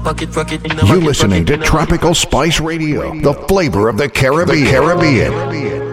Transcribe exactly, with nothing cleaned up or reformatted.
pocket rocket. You're listening to Tropical Spice Radio, the flavor of the Caribbean. The Caribbean.